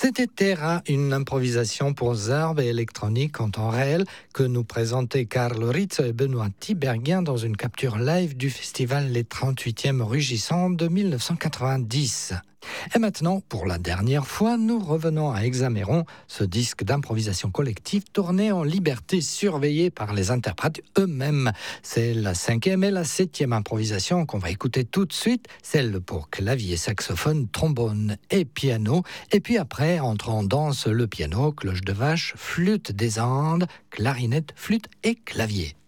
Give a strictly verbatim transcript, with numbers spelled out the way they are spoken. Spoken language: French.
C'était Terra, une improvisation pour zarb et électronique en temps réel que nous présentaient Carlo Rizzo et Benoît Tiberghien dans une capture live du festival Les trente-huitièmes Rugissants de mille neuf cent quatre-vingt-dix. Et maintenant, pour la dernière fois, nous revenons à Hexaméron, ce disque d'improvisation collective tourné en liberté, surveillé par les interprètes eux-mêmes. C'est la cinquième et la septième improvisation qu'on va écouter tout de suite, celle pour clavier, saxophone, trombone et piano. Et puis après, entre en danse le piano, cloche de vache, flûte des Andes, clarinette, flûte et clavier.